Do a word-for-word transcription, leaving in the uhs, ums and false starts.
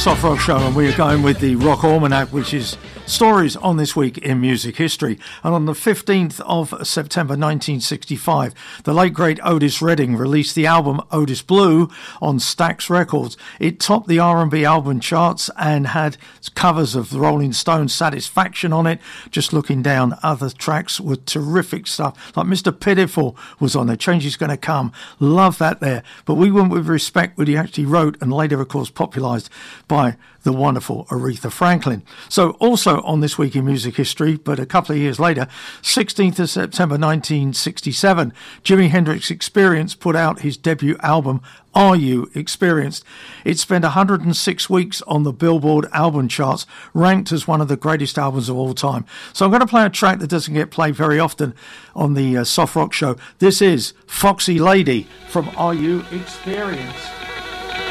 Soft Rock Show, and we are going with the Rock Almanac, which is stories on this week in music history. And on the fifteenth of September nineteen sixty-five, the late great Otis Redding released the album Otis Blue on Stax Records. It topped the R and B album charts and had covers of the Rolling Stones' Satisfaction on it. Just looking down, other tracks were terrific stuff, like Mister Pitiful was on there, Change Is Gonna Come, love that there. But we went with Respect, what he actually wrote and later of course popularised by the wonderful Aretha Franklin. So also on this week in music history, but a couple of years later, sixteenth of September nineteen sixty-seven, Jimi Hendrix Experience put out his debut album, Are You Experienced? It spent one hundred six weeks on the Billboard album charts, ranked as one of the greatest albums of all time. So I'm going to play a track that doesn't get played very often on the uh, Soft Rock Show. This is Foxy Lady from Are You Experienced?